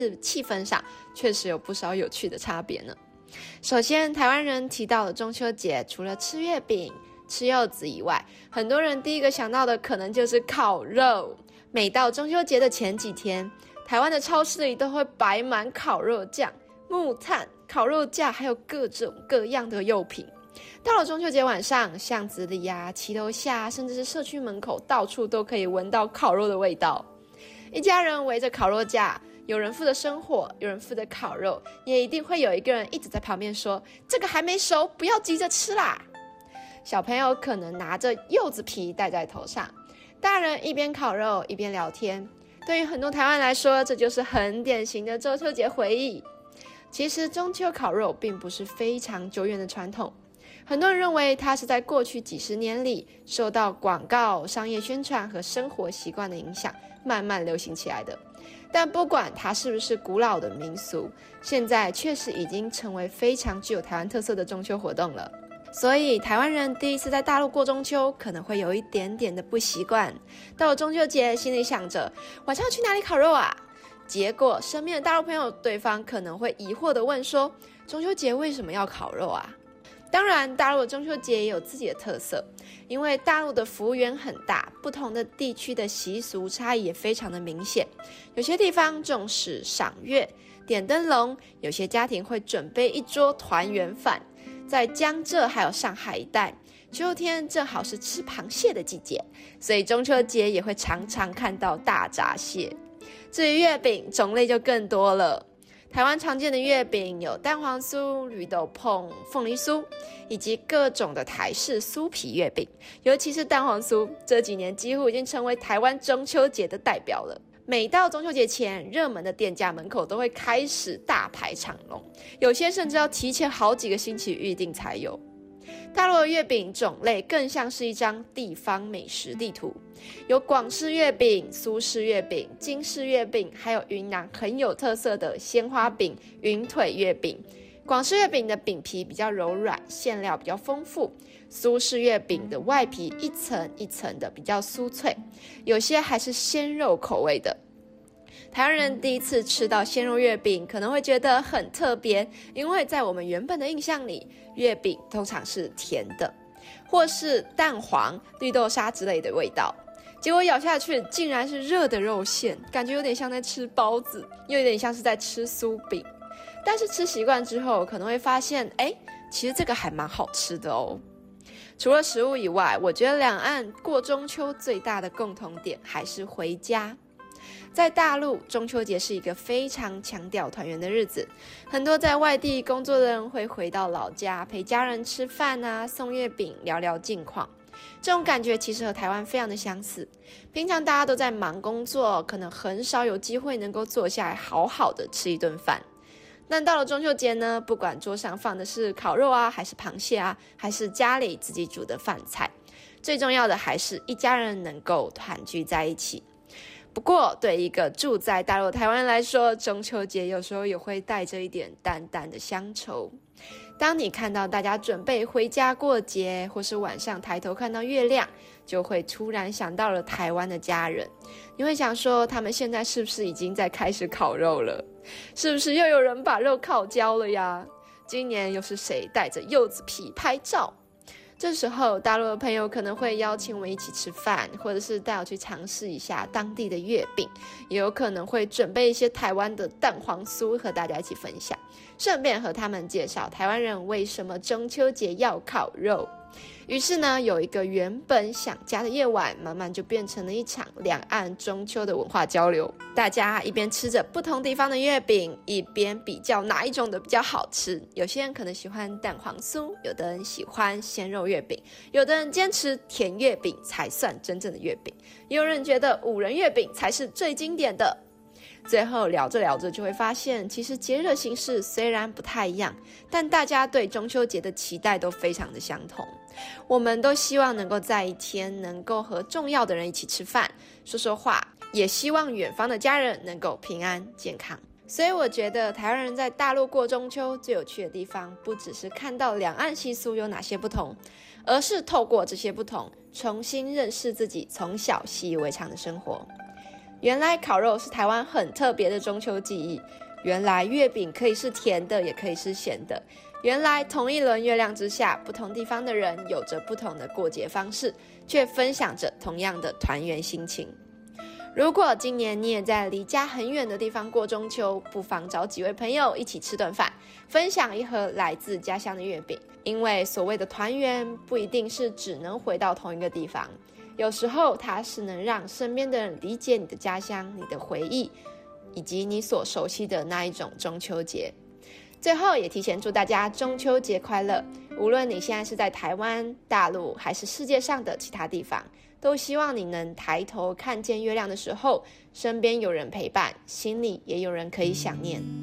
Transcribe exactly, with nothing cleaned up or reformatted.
气氛上确实有不少有趣的差别呢。首先，台湾人提到了中秋节，除了吃月饼、吃柚子以外，很多人第一个想到的可能就是烤肉。每到中秋节的前几天，台湾的超市里都会摆满烤肉酱、木炭、烤肉架，还有各种各样的柚品。到了中秋节晚上，巷子里啊、骑楼下，甚至是社区门口，到处都可以闻到烤肉的味道。一家人围着烤肉架，有人负责生火，有人负责烤肉，也一定会有一个人一直在旁边说：“这个还没熟，不要急着吃啦。”小朋友可能拿着柚子皮戴在头上，大人一边烤肉一边聊天。对于很多台湾来说，这就是很典型的中秋节回忆。其实中秋烤肉并不是非常久远的传统，很多人认为它是在过去几十年里受到广告、商业宣传和生活习惯的影响，慢慢流行起来的。但不管它是不是古老的民俗，现在确实已经成为非常具有台湾特色的中秋活动了。所以台湾人第一次在大陆过中秋，可能会有一点点的不习惯。到了中秋节，心里想着晚上要去哪里烤肉啊？结果身边的大陆朋友，对方可能会疑惑地问说：中秋节为什么要烤肉啊？当然，大陆的中秋节也有自己的特色，因为大陆的幅员很大，不同的地区的习俗差异也非常的明显。有些地方重视赏月、点灯笼，有些家庭会准备一桌团圆饭。在江浙还有上海一带，秋天正好是吃螃蟹的季节，所以中秋节也会常常看到大闸蟹。至于月饼，种类就更多了。台湾常见的月饼有蛋黄酥、绿豆椪、凤梨酥，以及各种的台式酥皮月饼。尤其是蛋黄酥，这几年几乎已经成为台湾中秋节的代表了。每到中秋节前，热门的店家门口都会开始大排长龙，有些甚至要提前好几个星期预定才有。大陆的月饼种类更像是一张地方美食地图，有广式月饼、苏式月饼、京式月饼，还有云南很有特色的鲜花饼、云腿月饼。广式月饼的饼皮比较柔软，馅料比较丰富，苏式月饼的外皮一层一层的比较酥脆，有些还是鲜肉口味的。台湾人第一次吃到鲜肉月饼可能会觉得很特别，因为在我们原本的印象里，月饼通常是甜的，或是蛋黄、绿豆沙之类的味道，结果咬下去竟然是热的肉馅，感觉有点像在吃包子，又有点像是在吃酥饼。但是吃习惯之后可能会发现，哎，其实这个还蛮好吃的哦。除了食物以外，我觉得两岸过中秋最大的共同点还是回家。在大陆，中秋节是一个非常强调团圆的日子，很多在外地工作的人会回到老家陪家人吃饭啊，送月饼，聊聊近况。这种感觉其实和台湾非常的相似。平常大家都在忙工作，可能很少有机会能够坐下来好好的吃一顿饭。但到了中秋节呢，不管桌上放的是烤肉啊，还是螃蟹啊，还是家里自己煮的饭菜，最重要的还是一家人能够团聚在一起。不过对一个住在大陆台湾人来说，中秋节有时候也会带着一点淡淡的乡愁。当你看到大家准备回家过节，或是晚上抬头看到月亮，就会突然想到了台湾的家人。你会想说，他们现在是不是已经在开始烤肉了？是不是又有人把肉烤焦了呀？今年又是谁带着柚子皮拍照？这时候大陆的朋友可能会邀请我们一起吃饭，或者是带我去尝试一下当地的月饼，也有可能会准备一些台湾的蛋黄酥和大家一起分享，顺便和他们介绍台湾人为什么中秋节要烤肉。于是呢，有一个原本想家的夜晚，慢慢就变成了一场两岸中秋的文化交流。大家一边吃着不同地方的月饼，一边比较哪一种的比较好吃。有些人可能喜欢蛋黄酥，有的人喜欢鲜肉月饼，有的人坚持甜月饼才算真正的月饼，也有人觉得五仁月饼才是最经典的。最后聊着聊着就会发现，其实节日的形式虽然不太一样，但大家对中秋节的期待都非常的相同。我们都希望能够在一天能够和重要的人一起吃饭，说说话，也希望远方的家人能够平安健康。所以我觉得台湾人在大陆过中秋最有趣的地方，不只是看到两岸习俗有哪些不同，而是透过这些不同，重新认识自己从小习以为常的生活。 原来烤肉是台湾很特别的中秋记忆，原来月饼可以是甜的，也可以是咸的，原来同一轮月亮之下，不同地方的人有着不同的过节方式，却分享着同样的团圆心情。如果今年你也在离家很远的地方过中秋，不妨找几位朋友一起吃顿饭，分享一盒来自家乡的月饼。因为所谓的团圆，不一定是只能回到同一个地方，有时候它是能让身边的人理解你的家乡、你的回忆，以及你所熟悉的那一种中秋节。最后也提前祝大家中秋节快乐，无论你现在是在台湾、大陆还是世界上的其他地方，都希望你能抬头看见月亮的时候，身边有人陪伴，心里也有人可以想念。